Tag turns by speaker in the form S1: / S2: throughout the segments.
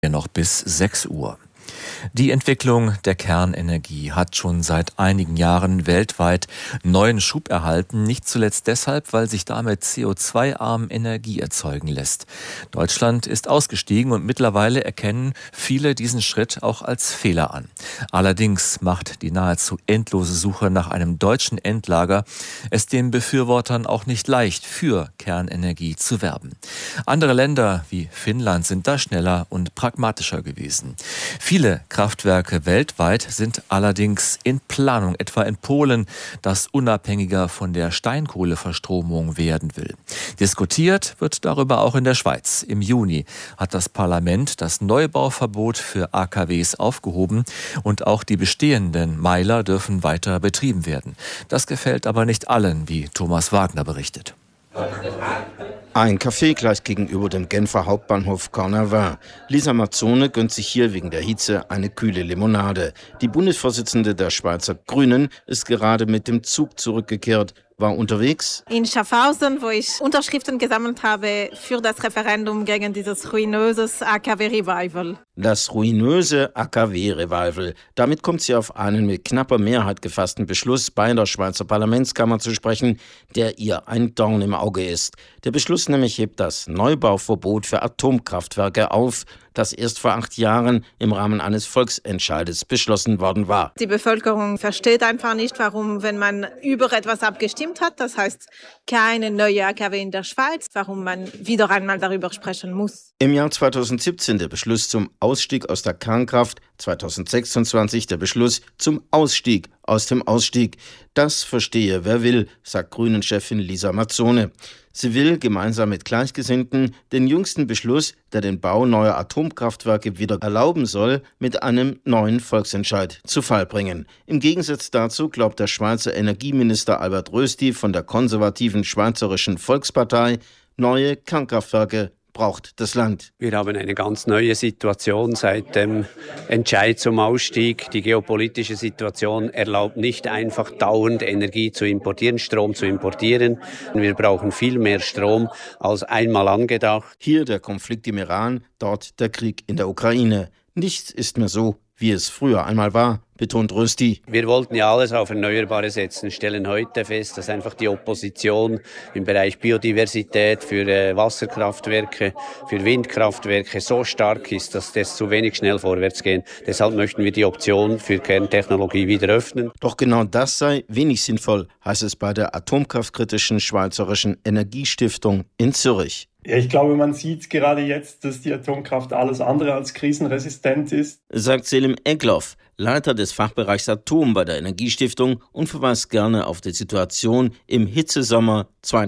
S1: Noch bis 6 Uhr. Die Entwicklung der Kernenergie hat schon seit einigen Jahren weltweit neuen Schub erhalten, nicht zuletzt deshalb, weil sich damit CO2-arm Energie erzeugen lässt. Deutschland ist ausgestiegen und mittlerweile erkennen viele diesen Schritt auch als Fehler an. Allerdings macht die nahezu endlose Suche nach einem deutschen Endlager es den Befürwortern auch nicht leicht, für Kernenergie zu werben. Andere Länder wie Finnland sind da schneller und pragmatischer gewesen. Viele Kraftwerke weltweit sind allerdings in Planung, etwa in Polen, das unabhängiger von der Steinkohleverstromung werden will. Diskutiert wird darüber auch in der Schweiz. Im Juni hat das Parlament das Neubauverbot für AKWs aufgehoben und auch die bestehenden Meiler dürfen weiter betrieben werden. Das gefällt aber nicht allen, wie Thomas Wagner berichtet.
S2: Ein Café gleich gegenüber dem Genfer Hauptbahnhof Cornavin. Lisa Mazzone gönnt sich hier wegen der Hitze eine kühle Limonade. Die Bundesvorsitzende der Schweizer Grünen ist gerade mit dem Zug zurückgekehrt, war unterwegs
S3: in Schaffhausen, wo ich Unterschriften gesammelt habe für das Referendum gegen dieses ruinöses AKW-Revival.
S2: Das ruinöse AKW-Revival. Damit kommt sie auf einen mit knapper Mehrheit gefassten Beschluss bei der Schweizer Parlamentskammer zu sprechen, der ihr ein Dorn im Auge ist. Der Beschluss nämlich hebt das Neubauverbot für Atomkraftwerke auf, das erst vor 8 Jahren im Rahmen eines Volksentscheides beschlossen worden war.
S3: Die Bevölkerung versteht einfach nicht, warum, wenn man über etwas abgestimmt hat, das heißt keine neue AKW in der Schweiz, warum man wieder einmal darüber sprechen muss.
S2: Im Jahr 2017 der Beschluss zum Ausstieg aus der Kernkraft, 2026 der Beschluss zum Ausstieg aus dem Ausstieg. Das verstehe wer will, sagt Grünen-Chefin Lisa Mazzone. Sie will gemeinsam mit Gleichgesinnten den jüngsten Beschluss, der den Bau neuer Atomkraftwerke wieder erlauben soll, mit einem neuen Volksentscheid zu Fall bringen. Im Gegensatz dazu glaubt der Schweizer Energieminister Albert Rösti von der konservativen Schweizerischen Volkspartei, neue Kernkraftwerke braucht das Land.
S4: Wir haben eine ganz neue Situation seit dem Entscheid zum Ausstieg. Die geopolitische Situation erlaubt nicht einfach dauernd Energie zu importieren, Strom zu importieren. Wir brauchen viel mehr Strom als einmal angedacht.
S2: Hier der Konflikt im Iran, dort der Krieg in der Ukraine. Nichts ist mehr so, wie es früher einmal war, betont Rösti.
S4: Wir wollten ja alles auf Erneuerbare setzen, stellen heute fest, dass einfach die Opposition im Bereich Biodiversität für Wasserkraftwerke, für Windkraftwerke so stark ist, dass das zu wenig schnell vorwärts geht. Deshalb möchten wir die Option für Kerntechnologie wieder öffnen.
S2: Doch genau das sei wenig sinnvoll, heißt es bei der atomkraftkritischen Schweizerischen Energiestiftung in Zürich.
S5: Ja, ich glaube, man sieht gerade jetzt, dass die Atomkraft alles andere als krisenresistent ist,
S2: sagt Selim Egloff, Leiter des Fachbereichs Atom bei der Energiestiftung und verweist gerne auf die Situation im Hitzesommer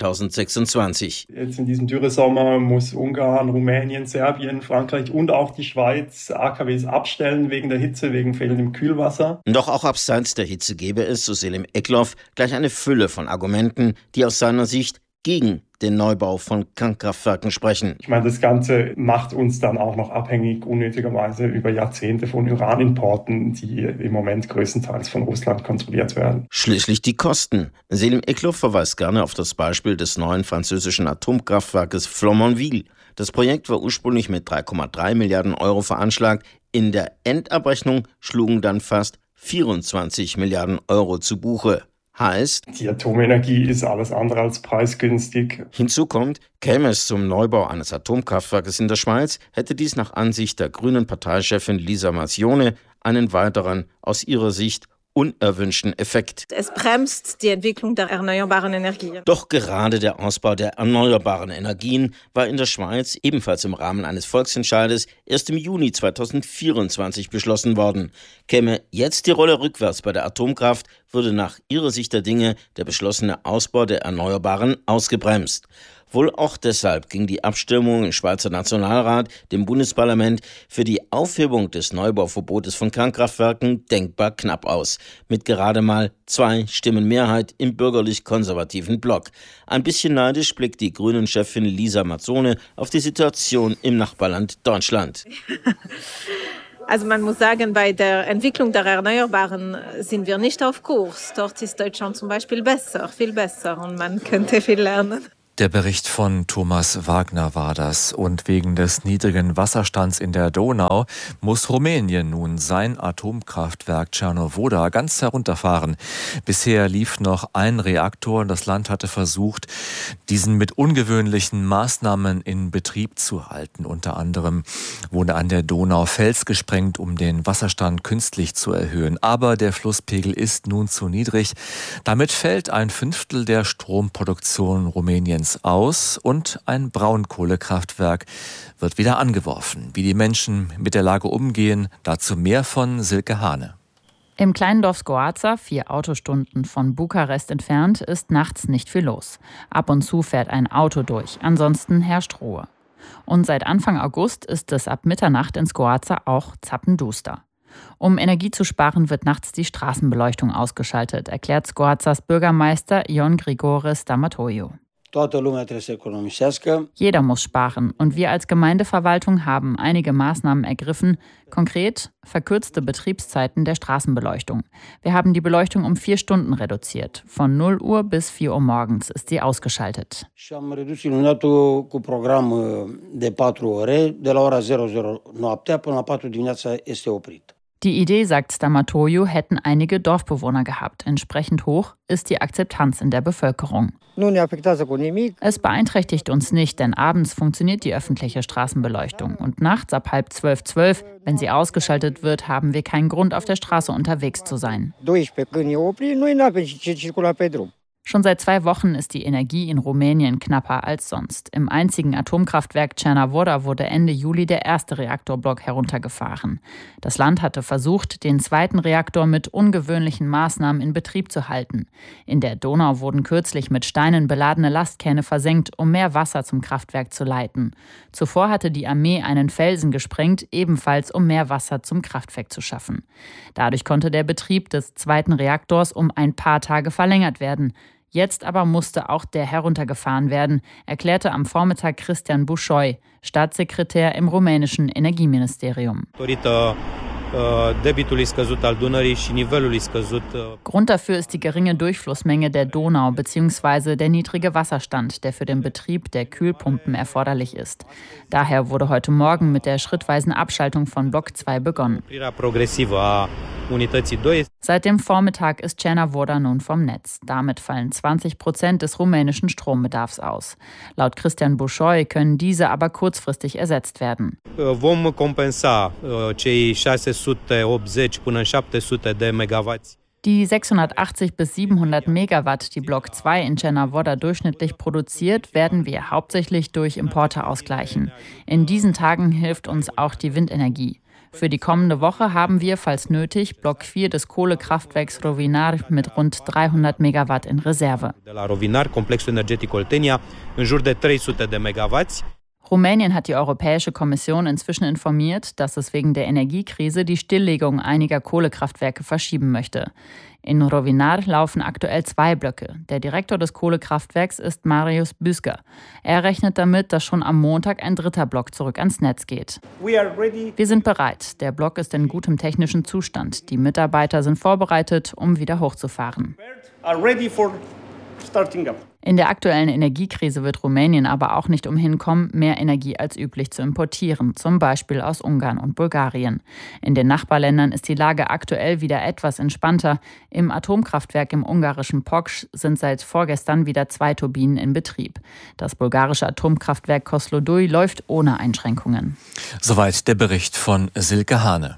S2: 2026.
S5: Jetzt in diesem Dürresommer muss Ungarn, Rumänien, Serbien, Frankreich und auch die Schweiz AKWs abstellen wegen der Hitze, wegen fehlendem Kühlwasser.
S2: Doch auch abseits der Hitze gäbe es, so Selim Egloff, gleich eine Fülle von Argumenten, die aus seiner Sicht gegen den Neubau von Kernkraftwerken sprechen.
S5: Ich meine, das Ganze macht uns dann auch noch abhängig, unnötigerweise über Jahrzehnte von Uranimporten, die im Moment größtenteils von Russland kontrolliert werden.
S2: Schließlich die Kosten. Selim Egloff verweist gerne auf das Beispiel des neuen französischen Atomkraftwerkes Flamanville. Das Projekt war ursprünglich mit 3,3 Milliarden Euro veranschlagt. In der Endabrechnung schlugen dann fast 24 Milliarden Euro zu Buche. Heißt,
S5: die Atomenergie ist alles andere als preisgünstig.
S2: Hinzu kommt, käme es zum Neubau eines Atomkraftwerkes in der Schweiz, hätte dies nach Ansicht der grünen Parteichefin Lisa Mazzone einen weiteren, aus ihrer Sicht unerwünschten Effekt.
S3: Es bremst die Entwicklung der erneuerbaren Energien.
S2: Doch gerade der Ausbau der erneuerbaren Energien war in der Schweiz ebenfalls im Rahmen eines Volksentscheides erst im Juni 2024 beschlossen worden. Käme jetzt die Rolle rückwärts bei der Atomkraft, würde nach ihrer Sicht der Dinge der beschlossene Ausbau der Erneuerbaren ausgebremst. Wohl auch deshalb ging die Abstimmung im Schweizer Nationalrat, dem Bundesparlament, für die Aufhebung des Neubauverbotes von Kernkraftwerken denkbar knapp aus. Mit gerade mal 2 Stimmen Mehrheit im bürgerlich-konservativen Block. Ein bisschen neidisch blickt die Grünen-Chefin Lisa Mazzone auf die Situation im Nachbarland Deutschland.
S3: Also man muss sagen, bei der Entwicklung der Erneuerbaren sind wir nicht auf Kurs. Dort ist Deutschland zum Beispiel besser, viel besser und man könnte viel lernen.
S1: Der Bericht von Thomas Wagner war das. Und wegen des niedrigen Wasserstands in der Donau muss Rumänien nun sein Atomkraftwerk Cernavoda ganz herunterfahren. Bisher lief noch ein Reaktor und das Land hatte versucht, diesen mit ungewöhnlichen Maßnahmen in Betrieb zu halten. Unter anderem wurde an der Donau Fels gesprengt, um den Wasserstand künstlich zu erhöhen. Aber der Flusspegel ist nun zu niedrig. Damit fällt 1/5 der Stromproduktion Rumäniens aus und ein Braunkohlekraftwerk wird wieder angeworfen. Wie die Menschen mit der Lage umgehen, dazu mehr von Silke Hane.
S6: Im kleinen Dorf Scoața, 4 Autostunden von Bukarest entfernt, ist nachts nicht viel los. Ab und zu fährt ein Auto durch, ansonsten herrscht Ruhe. Und seit Anfang August ist es ab Mitternacht in Scoața auch zappenduster. Um Energie zu sparen, wird nachts die Straßenbeleuchtung ausgeschaltet, erklärt Scoațas Bürgermeister Ion Grigore Stamatoiu. Jeder muss sparen und wir als Gemeindeverwaltung haben einige Maßnahmen ergriffen, konkret verkürzte Betriebszeiten der Straßenbeleuchtung. Wir haben die Beleuchtung um 4 Stunden reduziert. Von 0 Uhr bis 4 Uhr morgens ist sie ausgeschaltet. Die Idee, sagt Stamatoiu, hätten einige Dorfbewohner gehabt. Entsprechend hoch ist die Akzeptanz in der Bevölkerung. Es beeinträchtigt uns nicht, denn abends funktioniert die öffentliche Straßenbeleuchtung. Und nachts ab 11:30, wenn sie ausgeschaltet wird, haben wir keinen Grund, auf der Straße unterwegs zu sein. Schon seit 2 Wochen ist die Energie in Rumänien knapper als sonst. Im einzigen Atomkraftwerk Cernavoda wurde Ende Juli der erste Reaktorblock heruntergefahren. Das Land hatte versucht, den zweiten Reaktor mit ungewöhnlichen Maßnahmen in Betrieb zu halten. In der Donau wurden kürzlich mit Steinen beladene Lastkähne versenkt, um mehr Wasser zum Kraftwerk zu leiten. Zuvor hatte die Armee einen Felsen gesprengt, ebenfalls um mehr Wasser zum Kraftwerk zu schaffen. Dadurch konnte der Betrieb des zweiten Reaktors um ein paar Tage verlängert werden. Jetzt aber musste auch der heruntergefahren werden, erklärte am Vormittag Cristian Bușoi, Staatssekretär im rumänischen Energieministerium. Grund dafür ist die geringe Durchflussmenge der Donau bzw. der niedrige Wasserstand, der für den Betrieb der Kühlpumpen erforderlich ist. Daher wurde heute Morgen mit der schrittweisen Abschaltung von Block 2 begonnen. Seit dem Vormittag ist Cernavoda nun vom Netz. Damit fallen 20% des rumänischen Strombedarfs aus. Laut Cristian Bușoi können diese aber kurzfristig ersetzt werden. Die 680 bis 700 Megawatt, die Block 2 in Cernavoda durchschnittlich produziert, werden wir hauptsächlich durch Importe ausgleichen. In diesen Tagen hilft uns auch die Windenergie. Für die kommende Woche haben wir, falls nötig, Block 4 des Kohlekraftwerks Rovinar mit rund 300 Megawatt in Reserve. Rumänien hat die Europäische Kommission inzwischen informiert, dass es wegen der Energiekrise die Stilllegung einiger Kohlekraftwerke verschieben möchte. In Rovinar laufen aktuell 2 Blöcke. Der Direktor des Kohlekraftwerks ist Marius Büsker. Er rechnet damit, dass schon am Montag ein 3. Block zurück ans Netz geht. Wir sind bereit. Der Block ist in gutem technischen Zustand. Die Mitarbeiter sind vorbereitet, um wieder hochzufahren. In der aktuellen Energiekrise wird Rumänien aber auch nicht umhin kommen, mehr Energie als üblich zu importieren, zum Beispiel aus Ungarn und Bulgarien. In den Nachbarländern ist die Lage aktuell wieder etwas entspannter. Im Atomkraftwerk im ungarischen Poksch sind seit vorgestern wieder 2 Turbinen in Betrieb. Das bulgarische Atomkraftwerk Kozloduy läuft ohne Einschränkungen.
S1: Soweit der Bericht von Silke Hane.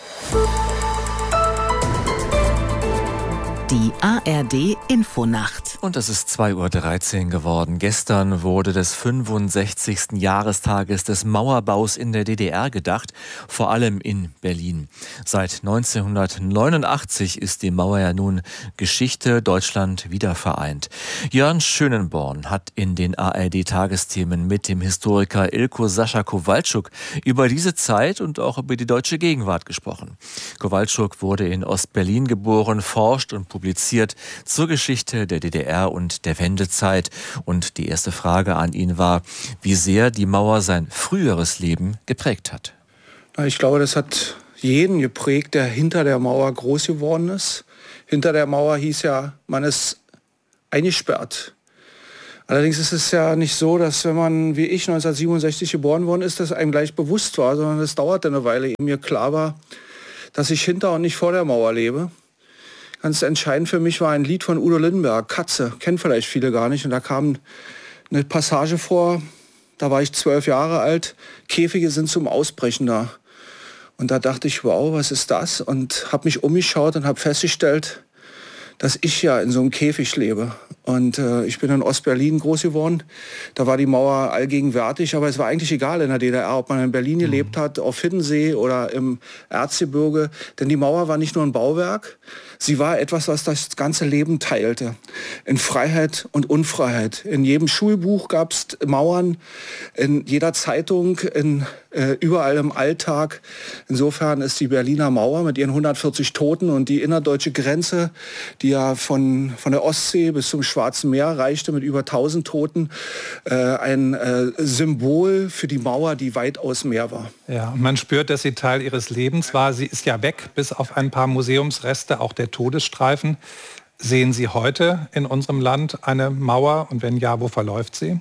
S7: Die ARD-Infonacht.
S1: Und es ist 2:13 Uhr geworden. Gestern wurde des 65. Jahrestages des Mauerbaus in der DDR gedacht, vor allem in Berlin. Seit 1989 ist die Mauer ja nun Geschichte, Deutschland wiedervereint. Jörn Schönenborn hat in den ARD-Tagesthemen mit dem Historiker Ilko Sascha Kowalczuk über diese Zeit und auch über die deutsche Gegenwart gesprochen. Kowalczuk wurde in Ostberlin geboren, forscht und publiziert zur Geschichte der DDR und der Wendezeit. Und die erste Frage an ihn war, wie sehr die Mauer sein früheres Leben geprägt hat.
S8: Ich glaube, das hat jeden geprägt, der hinter der Mauer groß geworden ist. Hinter der Mauer hieß ja, man ist eingesperrt. Allerdings ist es ja nicht so, dass wenn man wie ich 1967 geboren worden ist, das einem gleich bewusst war, sondern es dauerte eine Weile, ehe mir klar war, dass ich hinter und nicht vor der Mauer lebe. Ganz entscheidend für mich war ein Lied von Udo Lindenberg, Katze, kennen vielleicht viele gar nicht. Und da kam eine Passage vor, da war ich 12 Jahre alt, Käfige sind zum Ausbrechen da. Und da dachte ich, wow, was ist das? Und habe mich umgeschaut und habe festgestellt, dass ich ja in so einem Käfig lebe. Und ich bin in Ostberlin groß geworden. Da war die Mauer allgegenwärtig, aber es war eigentlich egal in der DDR, ob man in Berlin gelebt hat, auf Hiddensee oder im Erzgebirge. Denn die Mauer war nicht nur ein Bauwerk, sie war etwas, was das ganze Leben teilte. In Freiheit und Unfreiheit. In jedem Schulbuch gab es Mauern, in jeder Zeitung, überall im Alltag. Insofern ist die Berliner Mauer mit ihren 140 Toten und die innerdeutsche Grenze, die ja von der Ostsee bis zum Schwarzen Meer reichte mit über 1000 Toten, ein Symbol für die Mauer, die weitaus mehr war.
S9: Ja, und man spürt, dass sie Teil ihres Lebens war. Sie ist ja weg, bis auf ein paar Museumsreste, auch der Todesstreifen. Sehen Sie heute in unserem Land eine Mauer? Und wenn ja, wo verläuft sie?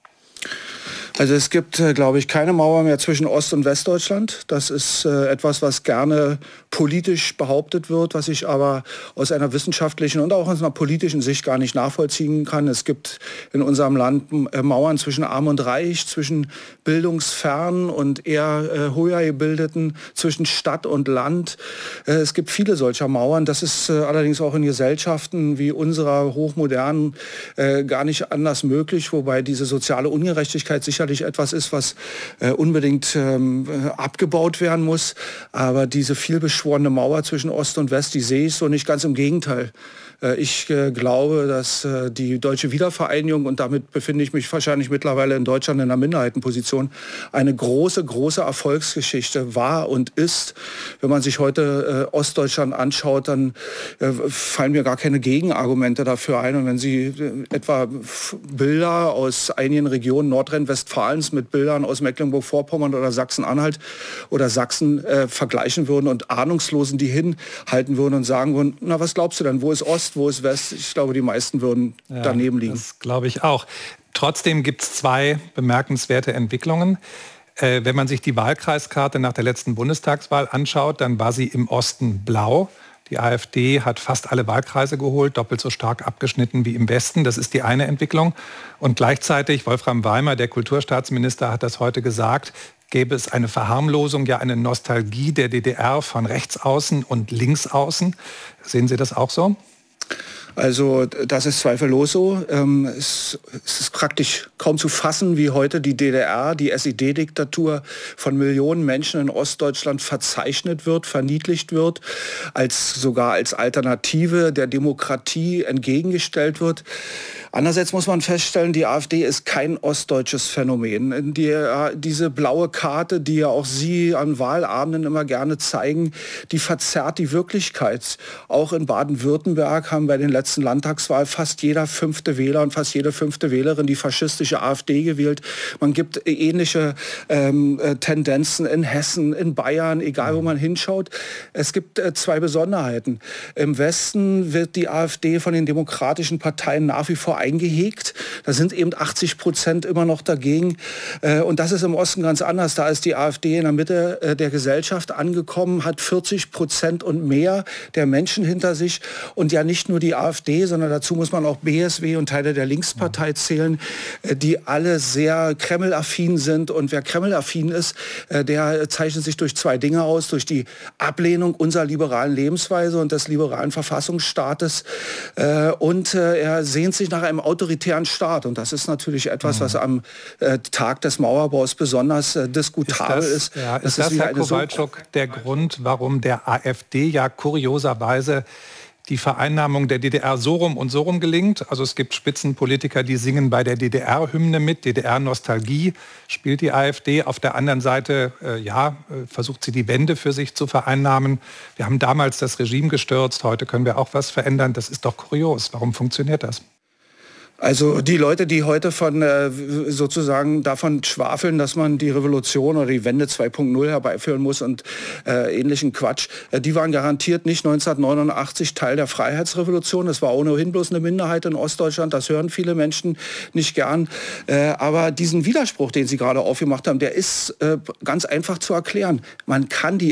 S8: Also es gibt, glaube ich, keine Mauer mehr zwischen Ost- und Westdeutschland. Das ist etwas, was gerne politisch behauptet wird, was ich aber aus einer wissenschaftlichen und auch aus einer politischen Sicht gar nicht nachvollziehen kann. Es gibt in unserem Land Mauern zwischen Arm und Reich, zwischen bildungsfern und eher höher gebildeten, zwischen Stadt und Land. Es gibt viele solcher Mauern. Das ist allerdings auch in Gesellschaften wie unserer hochmodernen gar nicht anders möglich, wobei diese soziale Ungerechtigkeit sicherlich etwas ist, was unbedingt abgebaut werden muss. Aber diese vielbeschworene Mauer zwischen Ost und West, die sehe ich so nicht, ganz im Gegenteil. Ich glaube, dass die deutsche Wiedervereinigung, und damit befinde ich mich wahrscheinlich mittlerweile in Deutschland in einer Minderheitenposition, eine große, große Erfolgsgeschichte war und ist. Wenn man sich heute Ostdeutschland anschaut, dann fallen mir gar keine Gegenargumente dafür ein. Und wenn Sie etwa Bilder aus einigen Regionen Nordrhein-Westfalens mit Bildern aus Mecklenburg-Vorpommern oder Sachsen-Anhalt oder Sachsen vergleichen würden und Ahnungslosen die hinhalten würden und sagen würden, na, was glaubst du denn, wo ist Ost, wo ist West? Ich glaube, die meisten würden daneben liegen.
S9: Das glaube ich auch. Trotzdem gibt es zwei bemerkenswerte Entwicklungen. Wenn man sich die Wahlkreiskarte nach der letzten Bundestagswahl anschaut, dann war sie im Osten blau. Die AfD hat fast alle Wahlkreise geholt, doppelt so stark abgeschnitten wie im Westen. Das ist die eine Entwicklung. Und gleichzeitig, Wolfram Weimer, der Kulturstaatsminister, hat das heute gesagt, gäbe es eine Verharmlosung, ja eine Nostalgie der DDR von rechts außen und links außen. Sehen Sie das auch so?
S8: Also das ist zweifellos so. Es ist praktisch kaum zu fassen, wie heute die DDR, die SED-Diktatur von Millionen Menschen in Ostdeutschland verzeichnet wird, verniedlicht wird, sogar als Alternative der Demokratie entgegengestellt wird. Andererseits muss man feststellen, die AfD ist kein ostdeutsches Phänomen. Diese blaue Karte, die ja auch Sie an Wahlabenden immer gerne zeigen, die verzerrt die Wirklichkeit. Auch in Baden-Württemberg haben bei den letzten Landtagswahlen fast jeder 5. Wähler und fast jede 5. Wählerin die faschistische AfD gewählt. Man gibt ähnliche Tendenzen in Hessen, in Bayern, egal wo man hinschaut. Es gibt zwei Besonderheiten. Im Westen wird die AfD von den demokratischen Parteien nach wie vor eingehegt. Da sind eben 80% immer noch dagegen. Und das ist im Osten ganz anders. Da ist die AfD in der Mitte der Gesellschaft angekommen, hat 40% und mehr der Menschen hinter sich. Und ja nicht nur die AfD, sondern dazu muss man auch BSW und Teile der Linkspartei zählen, die alle sehr Kreml-affin sind. Und wer Kreml-affin ist, der zeichnet sich durch zwei Dinge aus. Durch die Ablehnung unserer liberalen Lebensweise und des liberalen Verfassungsstaates. Und er sehnt sich nach einem autoritären Staat. Und das ist natürlich etwas, was am Tag des Mauerbaus besonders diskutabel ist.
S9: Ja, ist das, Herr Kowalczuk, der Grund, warum der AfD ja kurioserweise die Vereinnahmung der DDR so rum und so rum gelingt? Also es gibt Spitzenpolitiker, die singen bei der DDR-Hymne mit, DDR-Nostalgie spielt die AfD. Auf der anderen Seite, versucht sie die Wende für sich zu vereinnahmen. Wir haben damals das Regime gestürzt, heute können wir auch was verändern. Das ist doch kurios. Warum funktioniert das?
S8: Also die Leute, die heute sozusagen davon schwafeln, dass man die Revolution oder die Wende 2.0 herbeiführen muss und ähnlichen Quatsch, die waren garantiert nicht 1989 Teil der Freiheitsrevolution. Das war ohnehin bloß eine Minderheit in Ostdeutschland. Das hören viele Menschen nicht gern. Aber diesen Widerspruch, den Sie gerade aufgemacht haben, der ist ganz einfach zu erklären. Man kann die